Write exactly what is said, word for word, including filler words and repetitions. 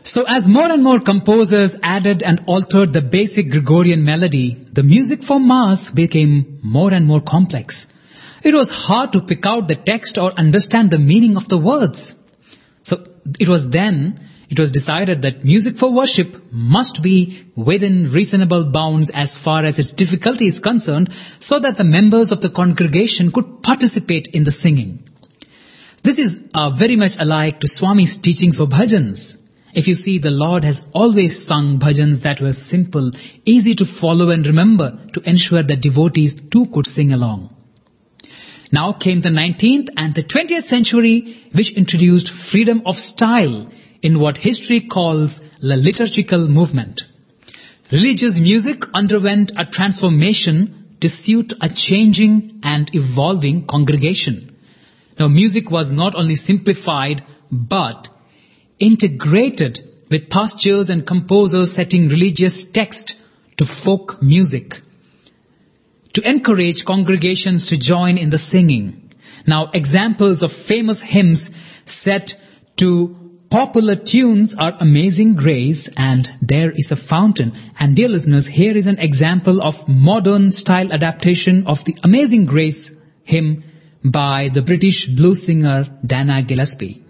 So as more and more composers added and altered the basic Gregorian melody, the music for Mass became more and more complex. It was hard to pick out the text or understand the meaning of the words. So it was then it was decided that music for worship must be within reasonable bounds as far as its difficulty is concerned, so that the members of the congregation could participate in the singing. This is uh, very much alike to Swami's teachings for bhajans. If you see, the Lord has always sung bhajans that were simple, easy to follow and remember, to ensure that devotees too could sing along. Now came the nineteenth and the twentieth century, which introduced freedom of style in what history calls the liturgical movement. Religious music underwent a transformation to suit a changing and evolving congregation. Now, music was not only simplified, but integrated with pastors and composers setting religious text to folk music to encourage congregations to join in the singing. Now, examples of famous hymns set to popular tunes are Amazing Grace and There is a Fountain. And dear listeners, here is an example of modern style adaptation of the Amazing Grace hymn by the British blues singer Dana Gillespie.